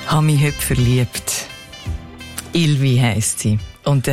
habe mich heute verliebt. Ilvi heisst sie. Und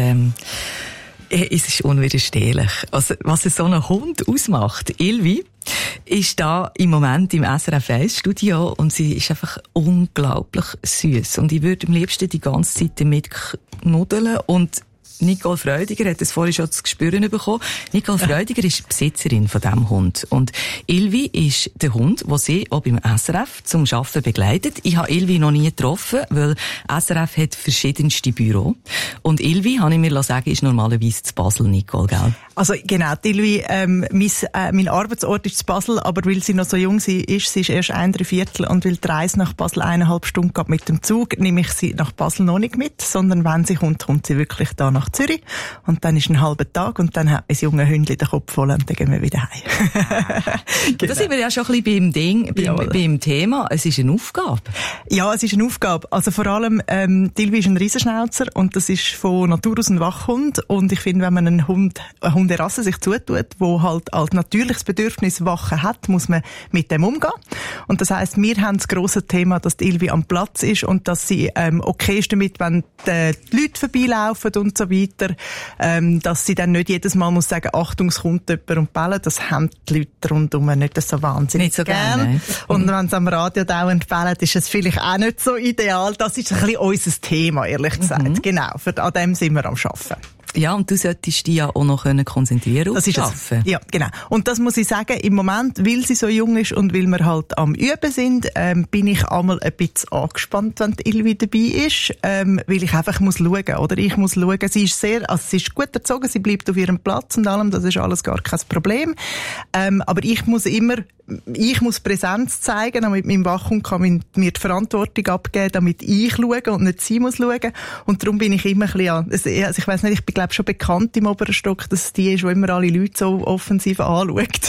es ist unwiderstehlich. Also, was so ein Hund ausmacht. Ilvi ist da im Moment im SRF 1 Studio und sie ist einfach unglaublich süß. Und ich würde am liebsten die ganze Zeit damit knuddeln. Und Nicole Freudiger hat es vorhin schon zu spüren bekommen. Nicole Freudiger ist die Besitzerin von diesem Hund. Und Ilvi ist der Hund, den sie auch beim SRF zum Arbeiten begleitet. Ich habe Ilvi noch nie getroffen, weil SRF hat verschiedenste Büros. Und Ilvi, habe ich mir sagen, ist normalerweise zu Basel, Nicole, gell? Also genau, Ilvi, mein Arbeitsort ist zu Basel, aber weil sie noch so jung ist, sie ist erst 1,75 und weil die Reise nach Basel 1,5 Stunden geht mit dem Zug, nehme ich sie nach Basel noch nicht mit, sondern wenn sie kommt, kommt sie wirklich da nach Zürich und dann ist ein halber Tag und dann hat mein junge Hündchen den Kopf voll und dann gehen wir wieder heim. Genau. Da sind wir ja schon ein bisschen beim Thema. Es ist eine Aufgabe. Ja, es ist eine Aufgabe. Also vor allem, Ilvi ist ein Riesenschnauzer und das ist von Natur aus ein Wachhund und ich finde, wenn man eine Hunderasse sich zutut, wo halt als natürliches Bedürfnis Wachen hat, muss man mit dem umgehen. Und das heisst, wir haben das grosse Thema, dass die Ilvi am Platz ist und dass sie okay ist damit, wenn die Leute vorbeilaufen und so weiter, dass sie dann nicht jedes Mal muss sagen, Achtung, es kommt jemand und bellen. Das haben die Leute rundum nicht so wahnsinnig nicht so gerne. Und wenn sie am Radio dauernd bellen, ist es vielleicht auch nicht so ideal. Das ist ein bisschen unser Thema, ehrlich gesagt. Genau, an dem sind wir am Arbeiten. Ja, und du solltest dich ja auch noch konzentrieren auf das Arbeiten. Ja, genau. Und das muss ich sagen, im Moment, weil sie so jung ist und weil wir halt am Üben sind, bin ich einmal ein bisschen angespannt, wenn die Ilvi dabei ist, weil ich einfach muss schauen, oder? Ich muss schauen, sie ist gut erzogen, sie bleibt auf ihrem Platz und allem, das ist alles gar kein Problem. Aber ich muss Präsenz zeigen, damit mein Wachhund kann mir die Verantwortung abgeben, damit ich schaue und nicht sie muss schauen. Und darum bin ich immer ein bisschen, also ich weiss nicht, ich bin glaube schon bekannt im oberen Stock, dass die ist, wo immer alle Leute so offensiv anschaut.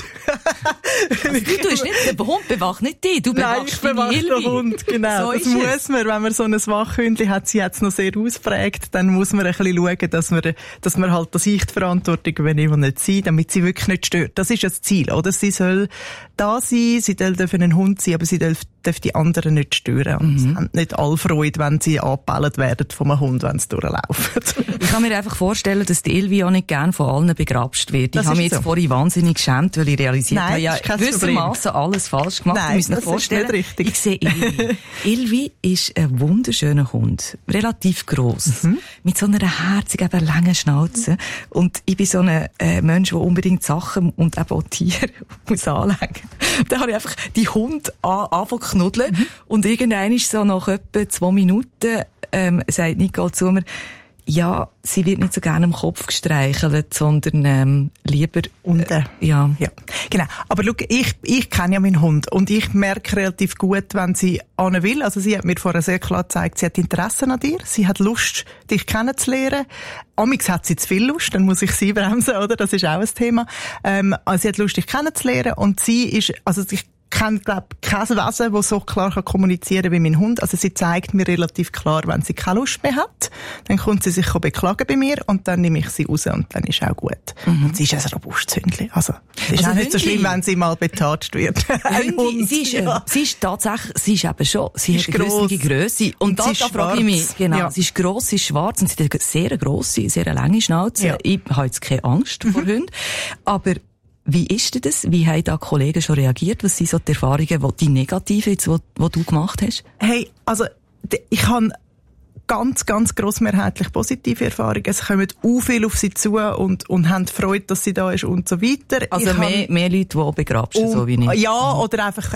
Also du tust nicht, der Hund bewacht nicht dich, du bewachst den Hund, genau. So das muss man, wenn man so ein Wachhündchen hat, sie hat es noch sehr ausprägt, dann muss man ein bisschen schauen, dass man halt, dass ich die Verantwortung übernehme und nicht sie, damit sie wirklich nicht stört. Das ist das Ziel, oder? Sie soll da sein, sie dürfen ein Hund sein, aber sie darf die anderen nicht stören. Und sie haben nicht alle Freude, wenn sie angebellt werden von einem Hund, wenn sie durchlaufen. Ich kann mir einfach vorstellen, dass die Ilvi auch nicht gern von allen begrapscht wird. Ich habe mich jetzt vorhin wahnsinnig geschämt, weil ich realisiert habe, ja, gewissermaßen alles falsch gemacht. Nein, ich muss mir vorstellen, ist nicht richtig. Ich sehe Ilvi. Ilvi ist ein wunderschöner Hund. Relativ gross. Mit so einer herzigen, aber langen Schnauze. Und ich bin so ein Mensch, der unbedingt Sachen und eben auch Tiere muss anlegen. Da habe ich einfach die Hunde angefangen zu knuddeln. Und irgendwann ist so nach etwa 2 Minuten, sagt Nicole zu mir, ja, sie wird nicht so gerne am Kopf gestreichelt, sondern lieber unten. Ja, genau. Aber schau, ich kenne ja meinen Hund und ich merke relativ gut, wenn sie an will. Also sie hat mir vorher sehr klar gezeigt, sie hat Interesse an dir, sie hat Lust, dich kennenzulernen. Amix hat sie zu viel Lust, dann muss ich sie bremsen, oder? Das ist auch ein Thema. Also sie hat Lust, dich kennenzulernen und sie ist, also ich kenne, glaube ich, kein Wesen, das so klar kommunizieren kann wie mein Hund. Also sie zeigt mir relativ klar, wenn sie keine Lust mehr hat, dann kommt sie sich beklagen bei mir und dann nehme ich sie raus und dann ist auch gut. Und sie ist ein robustes Hündchen. Also es ist auch nicht so schlimm, wenn sie mal betatscht wird. Sie ist tatsächlich, sie ist eben schon, sie hat eine grosse Grösse. Und da frage ich mich, genau, ja. Sie ist gross, sie ist schwarz und sie hat eine sehr grosse, sehr lange Schnauze. Ja. Ich habe jetzt keine Angst vor Hunden. Aber wie ist denn das? Wie haben da Kollegen schon reagiert? Was sind so die Erfahrungen, die negativen, jetzt, die du gemacht hast? Hey, also, ich habe ganz, ganz grossmehrheitlich positive Erfahrungen. Es kommen viel auf sie zu und haben Freude, dass sie da ist und so weiter. Also mehr Leute, die begrapschen, so wie ich. Ja, oder einfach,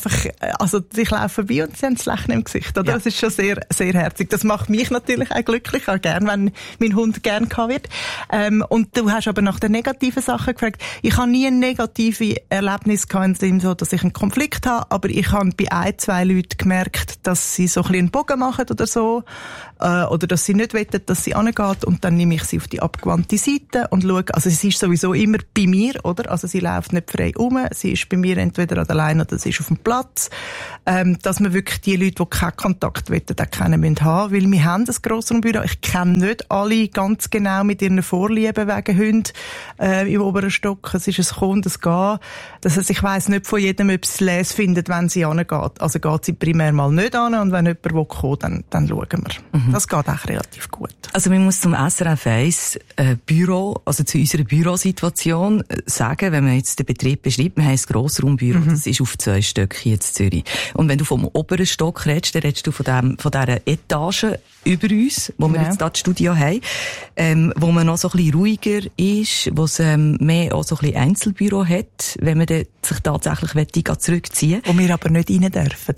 also ich laufe vorbei und sie haben das Lächeln im Gesicht, oder? Ja. Das ist schon sehr, sehr herzig. Das macht mich natürlich auch glücklich, auch gern, wenn mein Hund gern gehabt wird. Und du hast aber nach den negativen Sachen gefragt. Ich habe nie ein negatives Erlebnis gehabt, im Sinne so, dass ich einen Konflikt habe, aber ich habe bei 1, 2 Leuten gemerkt, dass sie so ein bisschen einen Bogen machen oder so. oder dass sie nicht wollen, dass sie angeht, und dann nehme ich sie auf die abgewandte Seite und schaue, also sie ist sowieso immer bei mir, oder? Also sie läuft nicht frei rum, sie ist bei mir entweder an der Leine oder sie ist auf dem Platz, dass wir wirklich die Leute, die keinen Kontakt wollen, auch kennen müssen haben, weil wir haben ein Grossraumbüro. Ich kenne nicht alle ganz genau mit ihren Vorlieben wegen Hunden im oberen Stock. Es ist ein Kommen, das Gehen. Das heißt, ich weiss nicht von jedem, ob sie es les findet, wenn sie angeht. Also geht sie primär mal nicht an, und wenn jemand will kommen, dann schauen wir. Das geht auch relativ gut. Also man muss zum SRF 1 Büro, also zu unserer Bürosituation sagen, wenn man jetzt den Betrieb beschreibt, wir haben ein Grossraumbüro, das ist auf 2 Stöcke hier in Zürich. Und wenn du vom oberen Stock redest, dann redest du von dieser Etage über uns, wo wir jetzt da das Studio haben, wo man noch so ein bisschen ruhiger ist, wo es mehr auch so ein bisschen Einzelbüro hat, wenn man sich tatsächlich zurückziehen will. Wo wir aber nicht rein dürfen.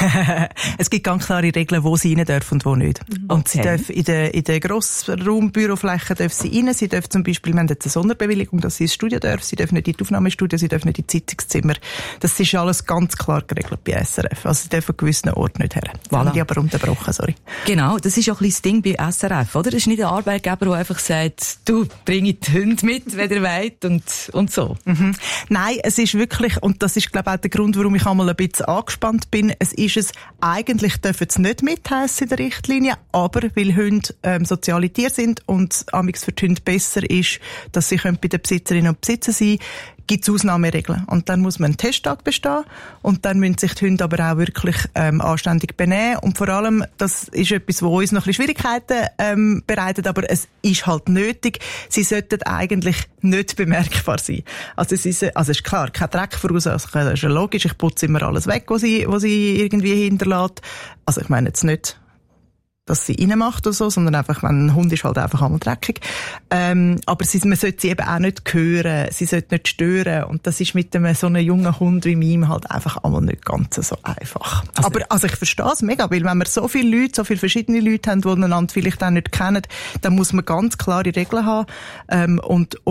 Es gibt ganz klare Regeln, wo sie rein dürfen und wo nicht. Und sie dürfen in der Grossraumbürofläche dürfen sie rein. Sie dürfen zum Beispiel, wir haben jetzt eine Sonderbewilligung, dass sie ins Studio dürfen. Sie dürfen nicht in die Aufnahmestudio, sie dürfen nicht in die Sitzungszimmer. Das ist alles ganz klar geregelt bei SRF. Also sie dürfen an gewissen Orten nicht her. Voilà. Haben die aber unterbrochen, sorry. Genau, das ist auch ein bisschen das Ding bei SRF, oder? Das ist nicht ein Arbeitgeber, der einfach sagt, du, bringe die Hunde mit, wenn ihr wollt, und so. Nein, es ist wirklich, und das ist, glaube ich, auch der Grund, warum ich einmal ein bisschen angespannt bin, eigentlich dürfen sie nicht mitheissen in der Richtlinie, aber weil Hunde soziale Tiere sind und amigs für die Hunde besser ist, dass sie bei den Besitzerinnen und Besitzern sein können, gibt es Ausnahmeregeln. Und dann muss man einen Testtag bestehen, und dann müssen sich die Hunde aber auch wirklich anständig benehmen. Und vor allem, das ist etwas, wo uns noch ein bisschen Schwierigkeiten bereitet, aber es ist halt nötig. Sie sollten eigentlich nicht bemerkbar sein. Also es ist klar, kein Dreck verursachen, das ist ja logisch. Ich putze immer alles weg, was sie irgendwie hinterlässt. Also ich meine jetzt nicht, dass sie reinmacht oder so, sondern einfach, wenn ein Hund ist, halt einfach einmal dreckig. Aber man sollte sie eben auch nicht hören, sie sollte nicht stören, und das ist mit so einem jungen Hund wie meinem halt einfach einmal nicht ganz so einfach. Aber ich verstehe es mega, weil wenn wir so viele Leute, so viele verschiedene Leute haben, die einander vielleicht auch nicht kennen, dann muss man ganz klare Regeln haben.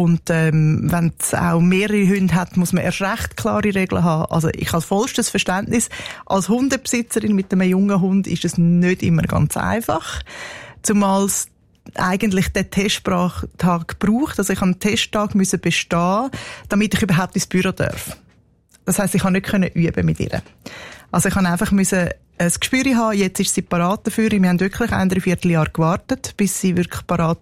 Wenn es auch mehrere Hunde hat, muss man erst recht klare Regeln haben. Also ich habe vollstes Verständnis. Als Hundebesitzerin mit einem jungen Hund ist es nicht immer ganz einfach. Zumal es eigentlich den Testtag braucht. Also ich habe einen Testtag bestehen, damit ich überhaupt ins Büro darf. Das heisst, ich konnte nicht üben mit ihr. Also ich musste einfach ein Gespür haben, jetzt ist sie parat dafür. Wir haben wirklich 1,75 Jahre gewartet, bis sie wirklich parat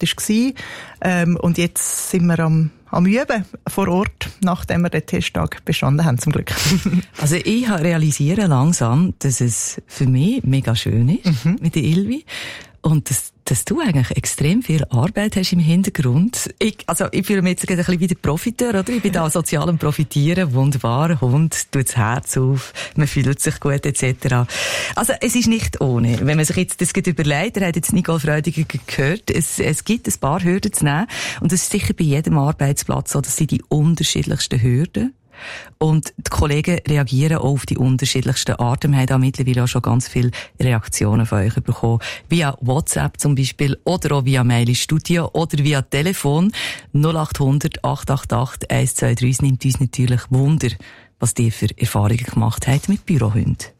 war. Und jetzt sind wir am Üben vor Ort, nachdem wir den Testtag bestanden haben, zum Glück. Also ich realisiere langsam, dass es für mich mega schön ist mit der Ilvi. Und dass du eigentlich extrem viel Arbeit hast im Hintergrund. Ich fühle mich jetzt ein bisschen wie der Profiteur, oder? Ich bin da sozial am Profitieren. Wunderbar. Hund tut das Herz auf. Man fühlt sich gut, etc. Also, es ist nicht ohne. Wenn man sich jetzt das überlegt, hat jetzt Nicole Freudiger gehört, es gibt ein paar Hürden zu nehmen. Und das ist sicher bei jedem Arbeitsplatz so, das sind die unterschiedlichsten Hürden. Und die Kollegen reagieren auch auf die unterschiedlichsten Arten. Wir haben da mittlerweile auch schon ganz viele Reaktionen von euch bekommen. Via WhatsApp zum Beispiel, oder auch via Mail ins Studio, oder via Telefon 0800 888 123. Es nimmt uns natürlich Wunder, was ihr für Erfahrungen gemacht habt mit Bürohunden.